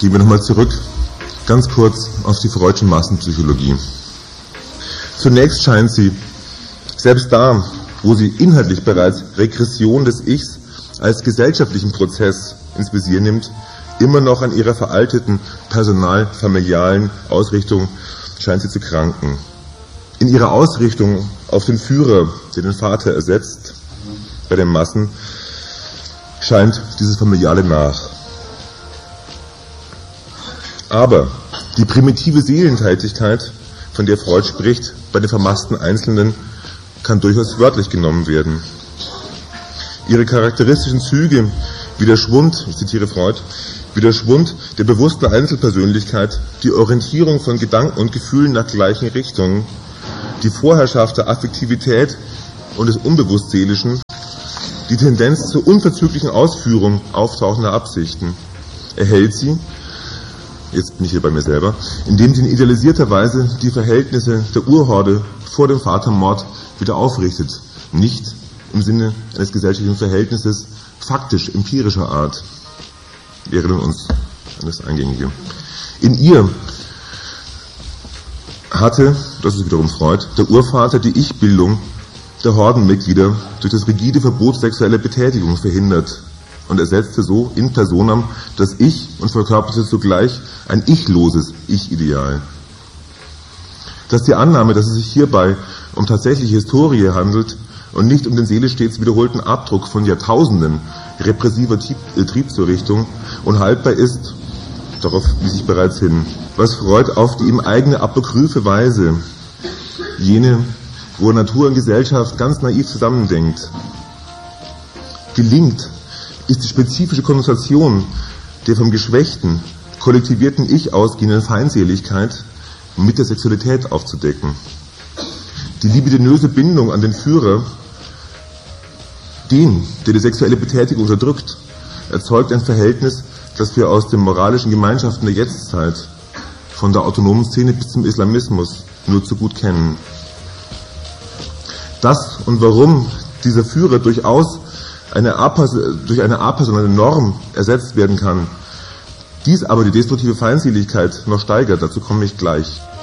Gehen wir nochmal zurück, ganz kurz auf die freudische Massenpsychologie. Zunächst scheint sie, selbst da, wo sie inhaltlich bereits Regression des Ichs als gesellschaftlichen Prozess ins Visier nimmt, immer noch an ihrer veralteten personal-familialen Ausrichtung scheint sie zu kranken. In ihrer Ausrichtung auf den Führer, der den Vater ersetzt, bei den Massen, scheint dieses Familiale nach. Aber die primitive Seelentätigkeit, von der Freud spricht, bei den vermassten Einzelnen, kann durchaus wörtlich genommen werden. Ihre charakteristischen Züge, wie der Schwund, ich zitiere Freud, wie der Schwund der bewussten Einzelpersönlichkeit, die Orientierung von Gedanken und Gefühlen nach gleichen Richtungen, die Vorherrschaft der Affektivität und des Unbewusstseelischen, die Tendenz zur unverzüglichen Ausführung auftauchender Absichten, erhält sie, jetzt bin ich hier bei mir selber, indem sie in idealisierter Weise die Verhältnisse der Urhorde vor dem Vatermord wieder aufrichtet, nicht im Sinne eines gesellschaftlichen Verhältnisses faktisch empirischer Art. Wir erinnern uns an das Eingängige. In ihr hatte, das ist wiederum Freud, der Urvater die Ich-Bildung der Hordenmitglieder durch das rigide Verbot sexueller Betätigung verhindert und ersetzte so in personam das Ich und verkörperte zugleich ein ichloses Ich-Ideal. Dass die Annahme, dass es sich hierbei um tatsächliche Historie handelt und nicht um den seelisch stets wiederholten Abdruck von Jahrtausenden repressiver Triebsrichtung unhaltbar ist, darauf wies ich bereits hin. Was Freud auf die ihm eigene apokryphe Weise, jene, wo Natur und Gesellschaft ganz naiv zusammendenkt, gelingt, ist die spezifische Konnotation der vom geschwächten, kollektivierten Ich ausgehenden Feindseligkeit mit der Sexualität aufzudecken. Die libidinöse Bindung an den Führer, den, der die sexuelle Betätigung unterdrückt, erzeugt ein Verhältnis, das wir aus den moralischen Gemeinschaften der Jetztzeit, von der autonomen Szene bis zum Islamismus, nur zu gut kennen. Das und warum dieser Führer durchaus durch eine apersonale Norm ersetzt werden kann, dies aber die destruktive Feindseligkeit noch steigert, dazu komme ich gleich.